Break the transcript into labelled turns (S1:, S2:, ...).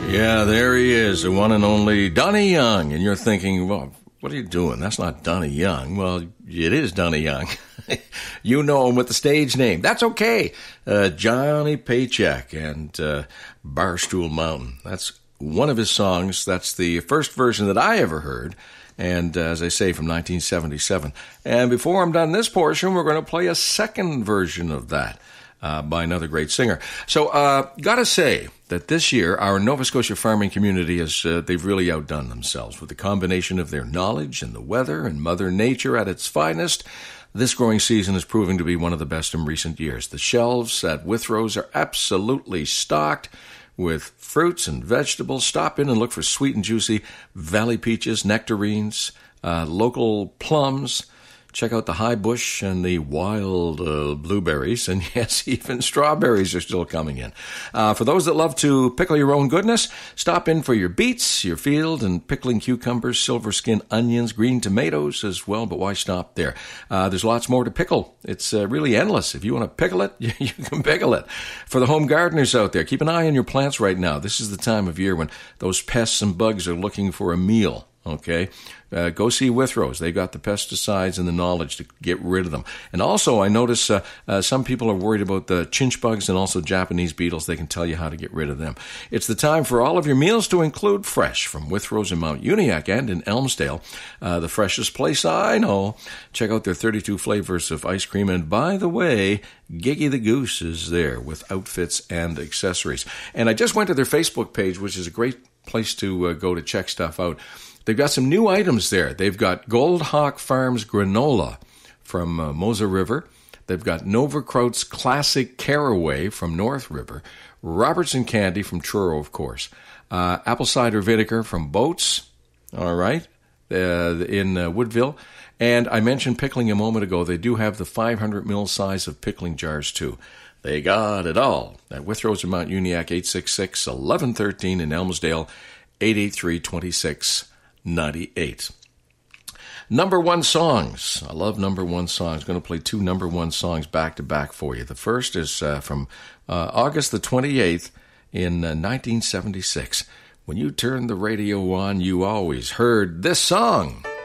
S1: Yeah, there he is, the one and only Donnie Young. And you're thinking, well, what are you doing? That's not Donnie Young. Well, it is Donnie Young. You know him with the stage name. That's okay. Johnny Paycheck and Barstool Mountain. That's one of his songs. That's the first version that I ever heard. And as I say, from 1977. And before I'm done this portion, we're going to play a second version of that by another great singer. So, gotta say that this year, our Nova Scotia farming community they've really outdone themselves with the combination of their knowledge and the weather and Mother Nature at its finest. This growing season is proving to be one of the best in recent years. The shelves at Withrose are absolutely stocked with fruits and vegetables. Stop in and look for sweet and juicy valley peaches, nectarines, local plums. Check out the high bush and the wild blueberries, and yes, even strawberries are still coming in. For those that love to pickle your own goodness, stop in for your beets, your field, and pickling cucumbers, silver skin onions, green tomatoes as well, but why stop there? There's lots more to pickle. It's really endless. If you want to pickle it, you can pickle it. For the home gardeners out there, keep an eye on your plants right now. This is the time of year when those pests and bugs are looking for a meal. Okay, go see Withrose. They got the pesticides and the knowledge to get rid of them. And also, I notice some people are worried about the chinch bugs and also Japanese beetles. They can tell you how to get rid of them. It's the time for all of your meals to include fresh from Withrose in Mount Uniac and in Elmsdale. The freshest place I know. Check out their 32 flavors of ice cream. And by the way, Giggy the Goose is there with outfits and accessories. And I just went to their Facebook page, which is a great place to go to check stuff out. They've got some new items there. They've got Gold Hawk Farms granola from Mosa River. They've got Nova Kraut's Classic Caraway from North River. Robertson Candy from Truro, of course. Apple cider vinegar from Boats, all right, in Woodville. And I mentioned pickling a moment ago. They do have the 500 ml size of pickling jars, too. They got it all at Withrose in Mount Uniac, 866-1113 in Elmsdale, 883-2698. Number one songs. I love number one songs. I'm going to play two number one songs back to back for you. The first is from August the 28th in 1976. When you turned the radio on, you always heard this song.